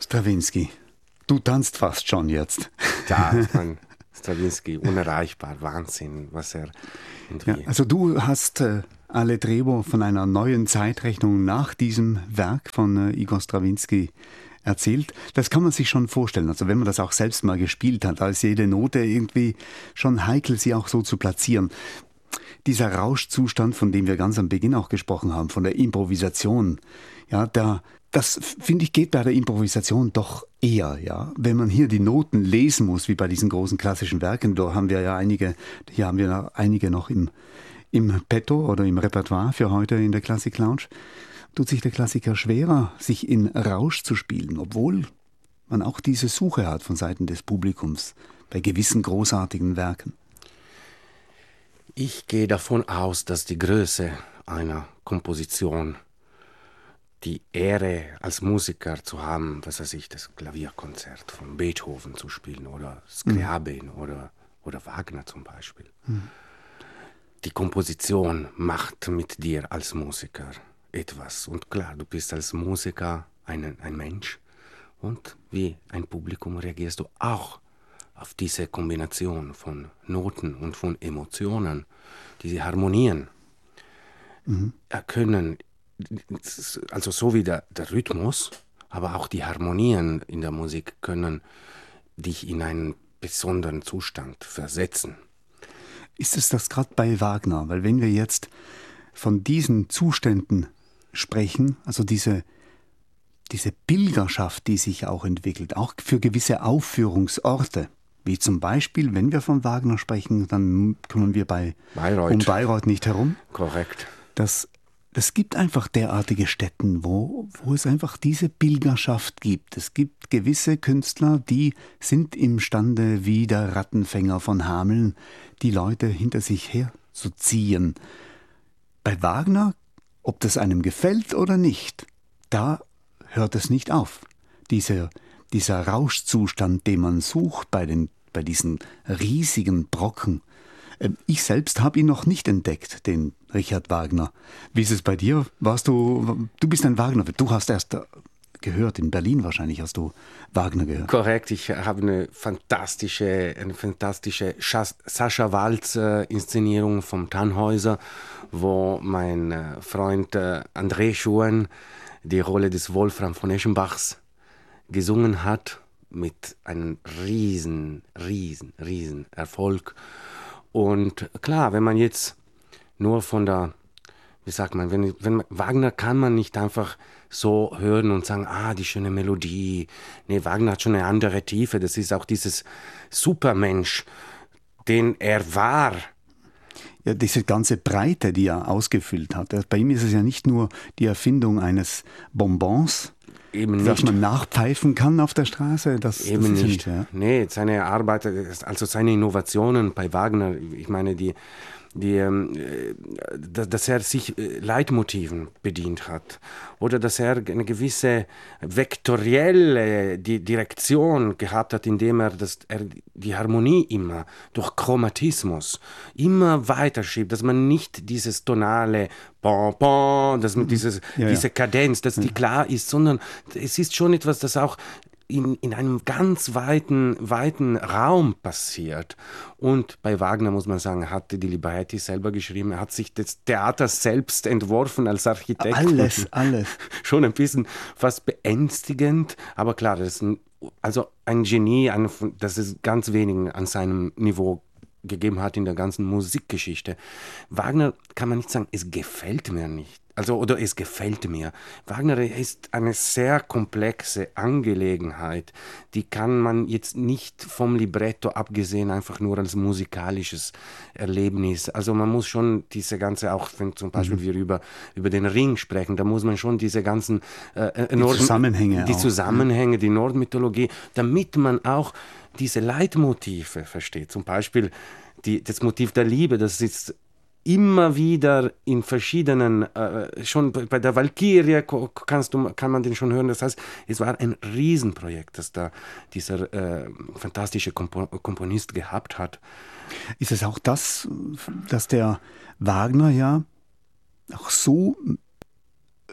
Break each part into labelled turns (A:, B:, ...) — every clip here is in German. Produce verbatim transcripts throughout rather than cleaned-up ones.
A: Strawinsky, du tanzt fast schon jetzt.
B: Ja, man, Strawinsky, unerreichbar, Wahnsinn, was er
A: ja, also du hast äh, Allegretto von einer neuen Zeitrechnung nach diesem Werk von äh, Igor Strawinsky erzählt. Das kann man sich schon vorstellen, also wenn man das auch selbst mal gespielt hat, da ist jede Note irgendwie schon heikel, sie auch so zu platzieren. Dieser Rauschzustand, von dem wir ganz am Beginn auch gesprochen haben, von der Improvisation, ja, da, das finde ich geht bei der Improvisation doch eher, ja. Wenn man hier die Noten lesen muss, wie bei diesen großen klassischen Werken, da haben wir ja einige, hier haben wir einige noch im, im Petto oder im Repertoire für heute in der Klassik Lounge, tut sich der Klassiker schwerer, sich in Rausch zu spielen, obwohl man auch diese Suche hat von Seiten des Publikums bei gewissen großartigen Werken.
B: Ich gehe davon aus, dass die Größe einer Komposition, die Ehre als Musiker zu haben, was weiß ich, das Klavierkonzert von Beethoven zu spielen oder Scriabin mhm. oder, oder Wagner zum Beispiel. Mhm. Die Komposition macht mit dir als Musiker etwas. Und klar, du bist als Musiker ein, ein Mensch und wie ein Publikum reagierst du auch auf diese Kombination von Noten und von Emotionen, diese Harmonien mhm. können, also so wie der, der Rhythmus, aber auch die Harmonien in der Musik können dich in einen besonderen Zustand versetzen.
A: Ist es das gerade bei Wagner? Weil wenn wir jetzt von diesen Zuständen sprechen, also diese, diese Pilgerschaft, die sich auch entwickelt, auch für gewisse Aufführungsorte, wie zum Beispiel, wenn wir von Wagner sprechen, dann kommen wir bei
B: Bayreuth.
A: um Bayreuth nicht herum.
B: Korrekt.
A: Das, das gibt einfach derartige Stätten, wo, wo es einfach diese Pilgerschaft gibt. Es gibt gewisse Künstler, die sind imstande, wie der Rattenfänger von Hameln, die Leute hinter sich herzuziehen. Bei Wagner, ob das einem gefällt oder nicht, da hört es nicht auf. Dieser, dieser Rauschzustand, den man sucht bei, den, bei diesen riesigen Brocken. Ich selbst habe ihn noch nicht entdeckt, den Richard Wagner. Wie ist es bei dir? Warst du, du bist ein Wagner, du hast erst gehört, in Berlin wahrscheinlich hast du Wagner gehört.
B: Korrekt, ich habe eine fantastische, eine fantastische Sascha Waltz-Inszenierung vom Tannhäuser, wo mein Freund André Schuen die Rolle des Wolfram von Eschenbachs gesungen hat, mit einem riesen, riesen, riesen Erfolg. Und klar, wenn man jetzt nur von der, wie sagt man, wenn, wenn man, Wagner kann man nicht einfach so hören und sagen, ah, die schöne Melodie. Nee, Wagner hat schon eine andere Tiefe. Das ist auch dieses Supermensch, den er war.
A: Ja, diese ganze Breite, die er ausgefüllt hat. Bei ihm ist es ja nicht nur die Erfindung eines Bonbons,
B: Eben
A: dass
B: nicht.
A: man nachpfeifen kann auf der Straße. Das,
B: Eben
A: das ist
B: nicht.
A: Ja.
B: Nee, seine Arbeit, also seine Innovationen bei Wagner, ich meine, die, die, dass er sich Leitmotiven bedient hat oder dass er eine gewisse vektorielle Direktion gehabt hat, indem er, das, er die Harmonie immer durch Chromatismus immer weiter schiebt, dass man nicht dieses tonale Bon, bon, dass man dieses,
A: ja,
B: diese
A: ja.
B: Kadenz, dass die klar ist, sondern es ist schon etwas, das auch in, in einem ganz weiten, weiten Raum passiert. Und bei Wagner muss man sagen, hatte die Libretti selber geschrieben, er hat sich das Theater selbst entworfen als Architekt.
A: Alles, alles.
B: Schon ein bisschen fast beängstigend, aber klar, das ist ein, also ein Genie, ein, das ist ganz wenigen an seinem Niveau gegeben hat in der ganzen Musikgeschichte. Wagner kann man nicht sagen, es gefällt mir nicht. Also, oder es gefällt mir. Wagner ist eine sehr komplexe Angelegenheit. Die kann man jetzt nicht vom Libretto abgesehen einfach nur als musikalisches Erlebnis. Also man muss schon diese ganze, auch wenn zum Beispiel mhm. wir über, über den Ring sprechen, da muss man schon diese ganzen äh,
A: die Nord- Zusammenhänge,
B: die
A: auch.
B: Zusammenhänge, die Nordmythologie, damit man auch diese Leitmotive versteht. Zum Beispiel die, das Motiv der Liebe, das ist immer wieder in verschiedenen, äh, schon bei der Walkürie kannst du, kann man den schon hören. Das heißt, es war ein Riesenprojekt, das da dieser äh, fantastische Kompo- Komponist gehabt hat.
A: Ist es auch das, dass der Wagner ja auch so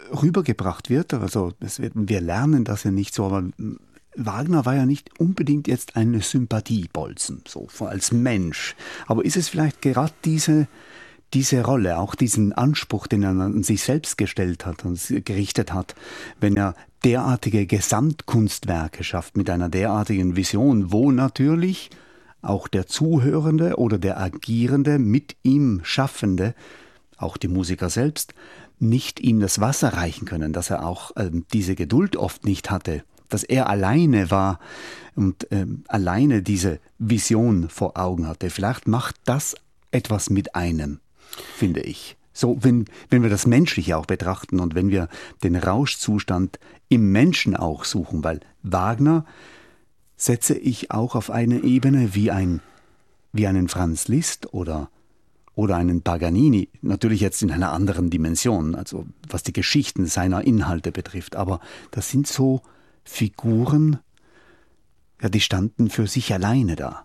A: rübergebracht wird. Also es wird, wir lernen das ja nicht so, aber Wagner war ja nicht unbedingt jetzt ein Sympathiebolzen, so als Mensch. Aber ist es vielleicht gerade diese, diese Rolle, auch diesen Anspruch, den er an sich selbst gestellt hat und gerichtet hat, wenn er derartige Gesamtkunstwerke schafft mit einer derartigen Vision, wo natürlich auch der Zuhörende oder der Agierende, mit ihm Schaffende, auch die Musiker selbst, nicht ihm das Wasser reichen können, dass er auch äh, diese Geduld oft nicht hatte, dass er alleine war und äh, alleine diese Vision vor Augen hatte. Vielleicht macht das etwas mit einem, finde ich. So, wenn, wenn wir das Menschliche auch betrachten und wenn wir den Rauschzustand im Menschen auch suchen, weil Wagner setze ich auch auf eine Ebene wie, ein, wie einen Franz Liszt oder, oder einen Paganini, natürlich jetzt in einer anderen Dimension, also was die Geschichten seiner Inhalte betrifft, aber das sind so Figuren, ja, die standen für sich alleine da.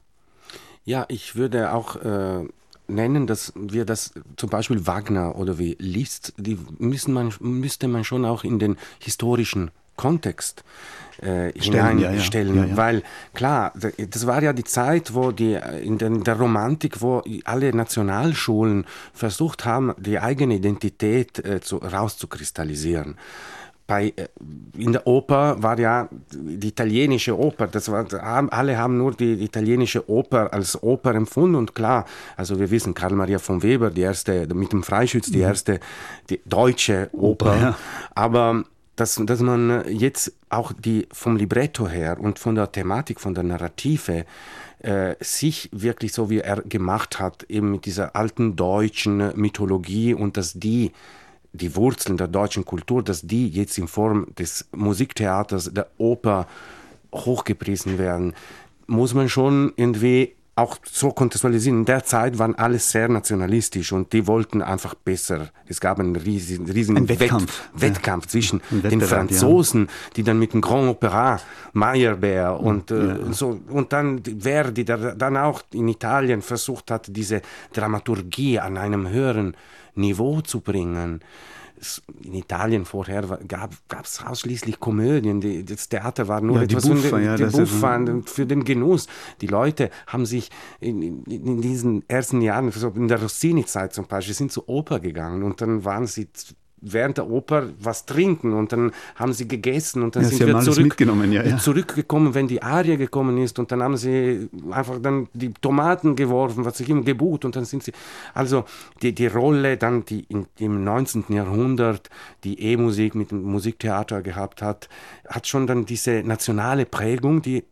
B: Ja, ich würde auch äh, nennen, dass wir das zum Beispiel Wagner oder wie Liszt, die müssen man, müsste man schon auch in den historischen Kontext äh, hineinstellen, ja, ja. Ja, ja. Weil klar, das war ja die Zeit, wo die in den, der Romantik, wo alle Nationalschulen versucht haben, die eigene Identität äh, zu, rauszukristallisieren. Bei, in der Oper war ja die italienische Oper, das war, alle haben nur die, die italienische Oper als Oper empfunden und klar, also wir wissen, Karl Maria von Weber, die erste, mit dem Freischütz, die erste die deutsche Oper, Oper ja. Aber dass, dass man jetzt auch die vom Libretto her und von der Thematik, von der Narrative äh, sich wirklich so wie er gemacht hat, eben mit dieser alten deutschen Mythologie und dass die die Wurzeln der deutschen Kultur, dass die jetzt in Form des Musiktheaters, der Oper hochgepriesen werden, muss man schon irgendwie auch so kontextualisieren. In der Zeit waren alles sehr nationalistisch und die wollten einfach besser. Es gab einen riesigen, riesigen
A: Ein Wettkampf,
B: Wett, Wettkampf ja. zwischen den Franzosen, ja. die dann mit dem Grand Opéra, Meyerbeer und, ja. äh, so, und dann Verdi, der dann auch in Italien versucht hat, diese Dramaturgie an einem höheren Niveau zu bringen. In Italien vorher gab es ausschließlich Komödien. Die, das Theater war nur
A: ja,
B: etwas
A: Buffa,
B: für, den,
A: ja,
B: die Buffa,
A: ein...
B: für den Genuss. Die Leute haben sich in, in, in diesen ersten Jahren, so in der Rossini-Zeit zum Beispiel, sind zur Oper gegangen und dann waren sie während der Oper was trinken und dann haben sie gegessen und dann
A: ja,
B: sind
A: sie
B: wir zurück,
A: ja, ja.
B: zurückgekommen, wenn die Arie gekommen ist und dann haben sie einfach dann die Tomaten geworfen, was ich immer gebut und dann sind sie, also die, die Rolle dann, die in, im neunzehnten Jahrhundert die E-Musik mit dem Musiktheater gehabt hat, hat schon dann diese nationale Prägung, die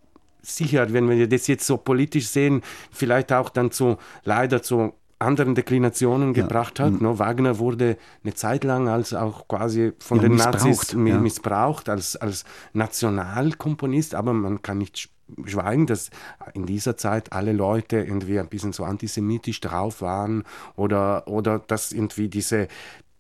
B: sicher, wenn wir das jetzt so politisch sehen, vielleicht auch dann zu, leider zu anderen Deklinationen ja. gebracht hat. Mhm. No, Wagner wurde eine Zeit lang als auch quasi von ja, den Nazis ja. missbraucht als, als Nationalkomponist, aber man kann nicht schweigen, dass in dieser Zeit alle Leute irgendwie ein bisschen so antisemitisch drauf waren oder, oder dass irgendwie diese,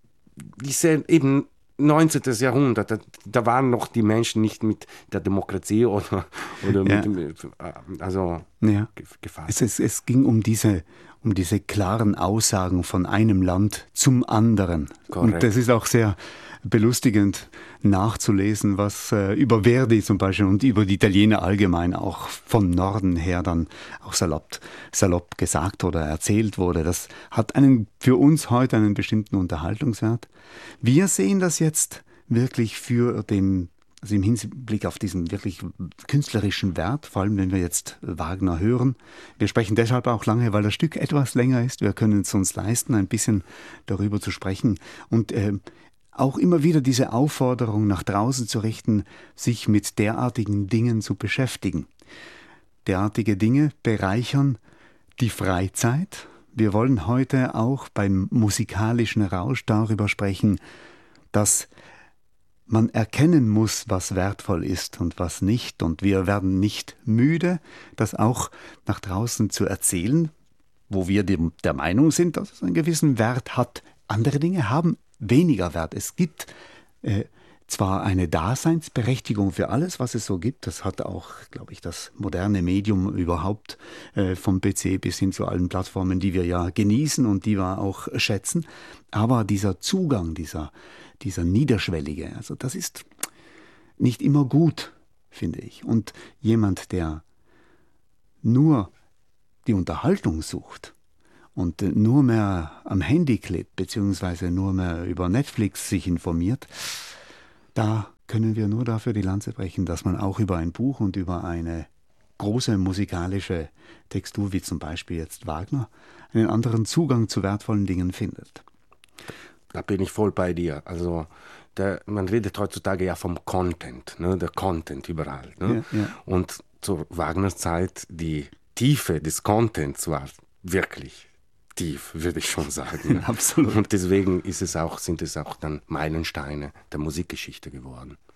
B: diese eben neunzehnten. Jahrhundert, da, da waren noch die Menschen nicht mit der Demokratie oder, oder ja. mit dem, also
A: ja. gefasst. Es, es, es ging um diese um diese klaren Aussagen von einem Land zum anderen. Korrekt. Und das ist auch sehr belustigend nachzulesen, was äh, über Verdi zum Beispiel und über die Italiener allgemein auch vom Norden her dann auch salopp, salopp gesagt oder erzählt wurde. Das hat einen für uns heute einen bestimmten Unterhaltungswert. Wir sehen das jetzt wirklich für den Also im Hinblick auf diesen wirklich künstlerischen Wert, vor allem wenn wir jetzt Wagner hören. Wir sprechen deshalb auch lange, weil das Stück etwas länger ist. Wir können es uns leisten, ein bisschen darüber zu sprechen. Und äh, auch immer wieder diese Aufforderung nach draußen zu richten, sich mit derartigen Dingen zu beschäftigen. Derartige Dinge bereichern die Freizeit. Wir wollen heute auch beim musikalischen Rausch darüber sprechen, dass man erkennen muss, was wertvoll ist und was nicht. Und wir werden nicht müde, das auch nach draußen zu erzählen, wo wir der Meinung sind, dass es einen gewissen Wert hat. Andere Dinge haben weniger Wert. Es gibt äh, zwar eine Daseinsberechtigung für alles, was es so gibt. Das hat auch, glaube ich, das moderne Medium überhaupt, äh, vom P C bis hin zu allen Plattformen, die wir ja genießen und die wir auch schätzen. Aber dieser Zugang, dieser, dieser niederschwellige, also das ist nicht immer gut, finde ich. Und jemand, der nur die Unterhaltung sucht und nur mehr am Handy klebt, beziehungsweise nur mehr über Netflix sich informiert, da können wir nur dafür die Lanze brechen, dass man auch über ein Buch und über eine große musikalische Textur, wie zum Beispiel jetzt Wagner, einen anderen Zugang zu wertvollen Dingen findet.
B: Da bin ich voll bei dir. Also der, man redet heutzutage ja vom Content, ne? Der Content überall. Ne?
A: Ja, ja.
B: Und zur Wagners Zeit, die Tiefe des Contents war wirklich tief, würde ich schon sagen.
A: Absolut.
B: Und deswegen ist es auch, sind es auch dann Meilensteine der Musikgeschichte geworden.